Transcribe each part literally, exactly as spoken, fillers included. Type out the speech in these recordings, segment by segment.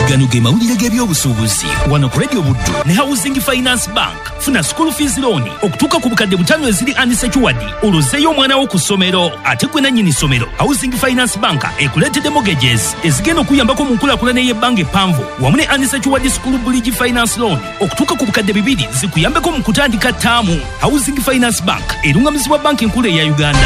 gano ge mawulire g'ebyobusuubuzi wano ku Radio Buddu ne Housing Finance Bank. Funa school fees loan okutuuka ku bukadde butaano eziri unsecured olozzeeyo omwana wo ku ssomero ate gwe nannyini ssomero. Housing Finance Bank ekuleetedde mortgages ezigenda okuyambako mu nkulaakulana y'ebbanga eppanvu wamu ne unsecured school bridge finance loan okutuuka ku bukadde bibiri zikuyambeko mu kutandika ttaamu. Housing Finance Bank erungamizibwa banki enkulu eya Uganda.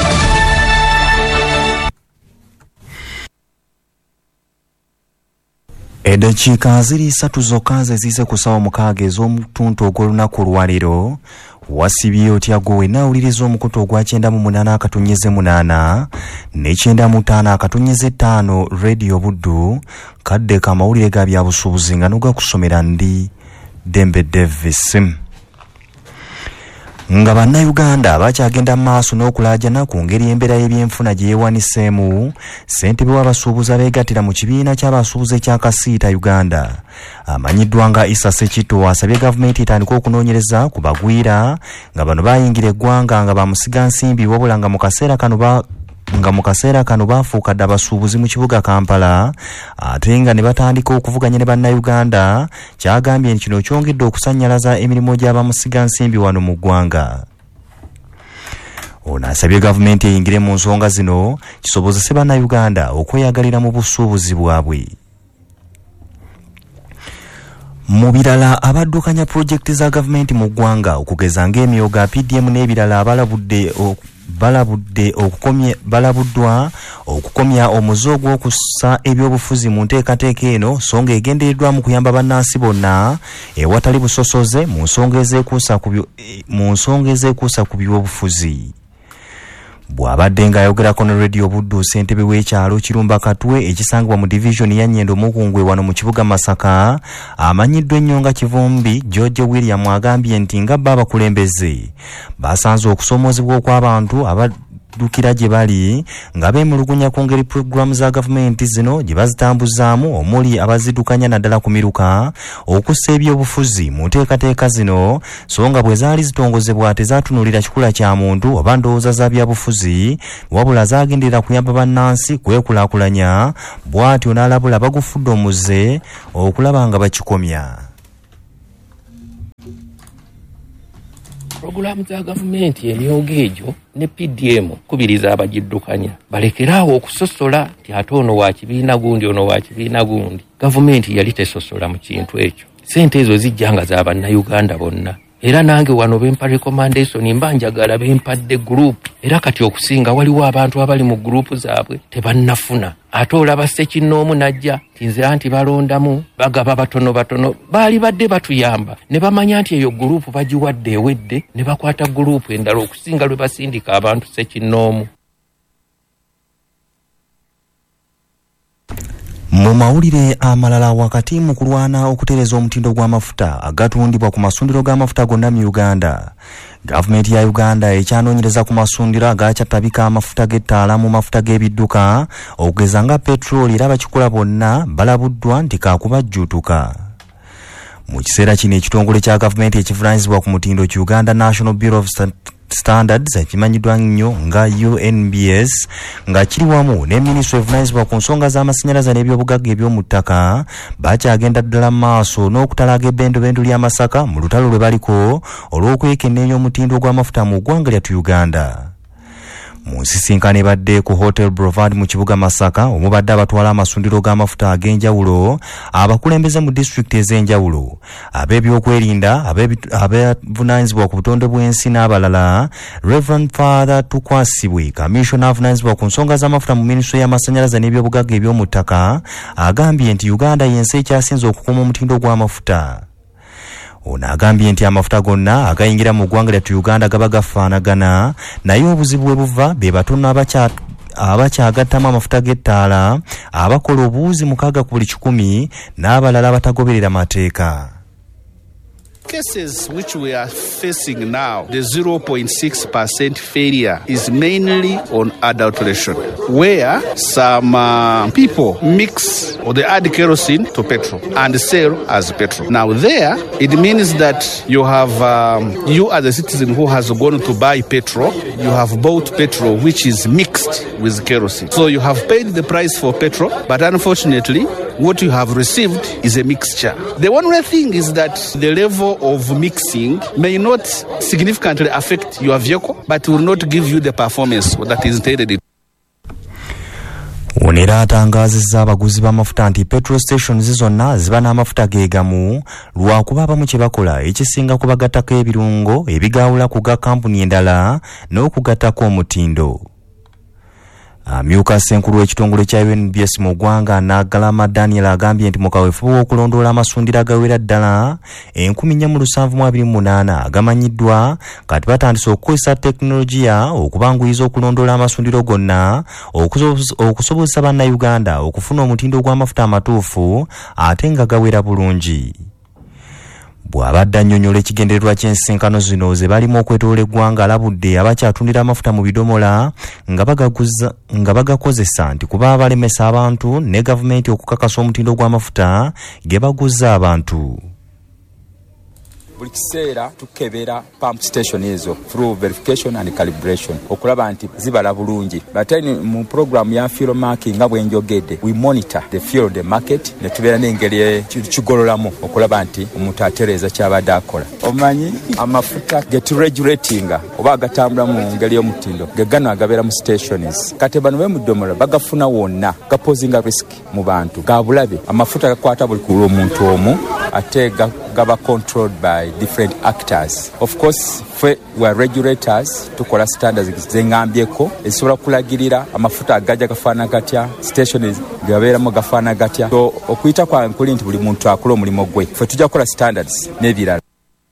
Edakiika ziri ssatu zokka zize ku ssaawa mukaaga ez'omutuntu ogw'olunaku olwaleero wasibye otya gwe nawuliriza omukutu ogwa kyenda mu munaana akatonnyeze munaana n'ekyenda mu ttaano akatonnyeze ttaano Radio Buddu kadde ka mawulire ga byabusuubuzi nga n'ogakusomera ndi Dembe Davis. Nga bannayuganda bakyagenda mu maaso n'okulaajana ku ngeri embeera y'ebyenfuna gye yeewaniseemu, ssentebe w'abasuubuzi abeegattira mu kibiina ky'abasuubuzi ekya Kasiita Uganda amanyiddwa nga Issa Ssekitto asabye gavumenti etandika okunoonyereza ku bagwira nga bano baayingira eggwanga nga bamusiga nsimbi wabula nga mu kaseera kano ba nga mu kaseera kano baafuuka dda abasuubuzi mu kibuga Kampala ate nga ne batandika okuvuganya ne bannayuganda. Kyagambye nti kino kyongedde okusannyalaza emirimu gy'abamusiga nsimbi wano mu ggwanga. Ono asabye gavumenti eyingire mu nsonga zino kisobozese bannayuganda okweyagalira mu busuubuzi bwabwe. Mu birala abaddukanya pulojekiti za gavumenti mu ggwanga okugeza ng'emyoga P D M n'ebirala abalabudde balabudde okukomya balabuddwa okukomya omuzo gw'okussa ebyobufuzi mu nteekateeka eno songa egendereddwa mu kuyamba bannansi bonna ewatali busosoze mu nsonga ezekuusa ku mu nsonga ezekuusa ku byobufuzi. Bw'abadde ng'ayogerako ne Radio Buddu ssentebe w'ekyalo Kirumba Katwe ekisangibwa mu division ya Nyendo Mukungwe wano mu kibuga Masaka amanyiddwa ennyo nga Kivumbi George William agambye nti nga bba abakulembeze basanze okusomoozebwa okw'abantu abaddukira gye bali nga beemulugunya ku ngeri puroguramu za gavumenti zino gye bazitambuzaamu omuli abazidukanya naddala ku miruka okussa ebyobufuzi mu nteekateeka zino so nga bwe zaali zitongozebwa tezaatunulira kikula kya muntu oba ndowooza za byabufuzi wabula zaagenderera kuyamba bannansi kwekulaakulanya. Bw'atyo n'alabula bagufudde omuze okulaba nga bakikomya. Programu za gavumenti emyoga egyo ne P D M kubiriza abagiddukanya balekeraawo okusosola nti ate ono wa kibiina gundi ono wa kibiina gundi. Gavumenti yali tesosola mu kintu ekyo. Ssente ezo zijja nga za bannayuganda bonna. Era nange wano bempa recommendation mba njagala bempadde group. Era kati okusinga waliwo abantu abali mu group zaabwe tebannafuna. Ate olaba Ssekinnoomu najja tinze anti balondamu bagaba batono batono baali badde batuyamba ne bamanya nti eyo group bagiwadde ewedde ne bakwata group endala okusinga lwe basindika abantu Ssekinnoomu. Mu mawulire amalala wakati mu kulwana okutereza omutindo gw'amafuta agatundibwa ku masundiro g'amafuta gonna mu Uganda, gavumenti ya Uganda ekyanoonyereza ku masundiro agakyatabika amafuta g'ettaala mu mafuta g'ebidduka okugeza nga petroli era abakikola bonna balabuddwa nti kaakubajjuutuka. Mu kiseera kino ekitongole kya gavumenti ekivunaanyizibwa ku mutindo ki Uganda National Bureau of Standards ekimanyiddwa nnyo nga U N B S nga kiri wamu ne Ministry evunaanyizibwa ku nsonga z'amasannyalaze n'ebyobugagga eby'omu ttaka bakyagenda ddala mu maaso n'okutalaga ebbendubendu lya Masaka mu lutalo lwe baliko olw'okwekenneenya omutindo gw'amafuta mu ggwanga lyattu Uganda. Mu nsisinkano ebadde ku Hotel Boulevard mu kibuga Masaka omubadde abatwala amasundiro g'amafuta ag'enjawulo abakulembeze mu disitulikiti ez'enjawulo ab'ebyokwerinda abavunaanyizibwa ku butonde bw'ensi n'abalala. Reverend Father Tukwasibwe Commissioner avunaanyizibwa ku nsonga z'amafuta mu Ministry y'amasannyalaze n'ebyobugagga eby'omu ttaka agambye nti Uganda y'ensi ekyasinze okukuuma omutindo gw'amafuta. Ono agambye nti amafuta gonna agayingira mu ggwanga lyattu Uganda gaba gafaanagana naye obuzibu bwe buva be batono abakyagattamu amafuta g'ettaala abakola obuwuzi mukaaga ku buli kikumi n'abalala abatagoberera mateeka. cases which we are facing now, the zero point six percent failure is mainly on adulteration, where some uh, people mix or they add kerosene to petrol and sell as petrol. Now there, it means that you have, um, you as a citizen who has gone to buy petrol, you have bought petrol which is mixed with kerosene. So you have paid the price for petrol, but unfortunately, what you have received is a mixture. The one other thing is that the level of mixing may not significantly affect your vehicle, but will not give you the performance that is intended. Onera atangazizza abaguzi b'amafuta nti petrol stations zonna ziba n'amafuta geegamu lwakuba abamu kye bakola ekisinga kubagattako ebirungo ebigaawula ku ga kampuni endala n'okugattako omutindo. Amyuka Ssenkulu w'ekitongole kya U N B S mu ggwanga Nagalama Daniel agambye nti mu kaweefube w'okulondoola amasundiro agawera ddala enkumi nnya mu lusanvu mu abiri mu munaana agamanyiddwa kati batandise okukozesa tekinologiya okubanguyiza okulondoola amasundiro gonna okusobozesa bannayuganda okufuna omutindo gw'amafuta amatuufu ate nga gawera bulungi. Bw'abadde annyonnyola ekigendererwa ky'ensinkano zino ze balimu okwetoola eggwanga alabudde abakyatundira amafuta mu bidomola nga bagaguza nga bagakozesa nti kuba balemesa abantu ne gavumenti okukakasa omutindo gw'amafuta ge baguza abantu. Buli kiseera tukebera pump station ezo through verification and calibration okulaba nti zibala bulungi. Batani mu program ya fuel marking nga bwenjogedde, we monitor the fuel the market ne tubeera n'engeri kigololamu okulaba nti omuntu atereeza kyabadde akola. Omanyi amafuta get regulating oba agatambula mu ngeri y'omutindo gegano agabeera mu stations kati bano bemudomola bagafuna wonna gapozinga risk mu bantu ga bulabe. Amafuta gakwata buli ku omuntu omu ate gaba controlled by different actors. Of course, we are regulators tukola standards zengambyeko esobola kulagirira amafuta agaja gafaana gatya, stations gabeeramu gafaana gatya. So okuyita kwa nkuli nti buli muntu akola omulimo gwe. Ffe tujja kukola standards n'ebirala.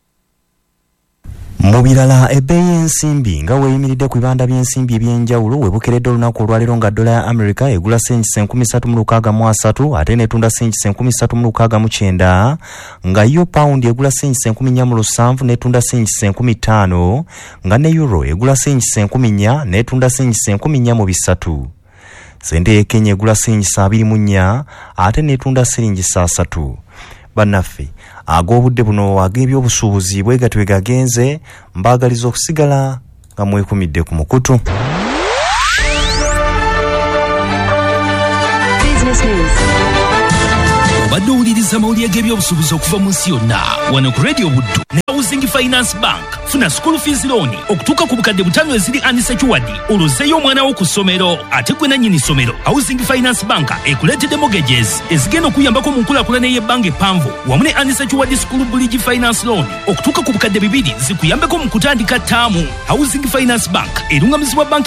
Mu birala ebbeeyi y'ensimbi nga weeyimiridde ku bibanda by'ensimbi ebyenjawulo webukeredde olunaku olwaleero nga dola ya America egula senti enkumi ssatu mu lukaaga mu asatu ate netunda senti enkumi ssatu mu lukaaga mu kyenda nga yo pound egula senti enkumi nnya mu lusanvu netunda senti enkumi ttaano nga ne euro egula senti enkumi nnya netunda senti enkumi nnya mu bisatu. Sente ye Kenya egula senti abiri mu nnya ate netunda siringi asatu. Bannaffe ag'obudde buno ag'ebyobusuubuzi bwe gatwe gagenze mbaagaliza okusigala nga mwekumidde ku mukutu. Obadde owuliriza amawulire g'ebyobusuubuzi okuva mu nsi yonna wano ku Radio Buddu ne Housing Finance Bank. Funa school fees loan okutuuka ku bukadde butaano eziri unsecured olozzeeyo omwana wo ku ssomero ate gwe nannyini ssomero. Housing Finance Bank ekuleetedde mortgages ezigenda okuyambako mu nkulaakulana y'ebbanga eppanvu wamu ne unsecured school bridge finance loan okutuuka ku bukadde bibiri zikuyambeko mu kutandika ttaamu. Housing Finance Bank erungamizibwa bank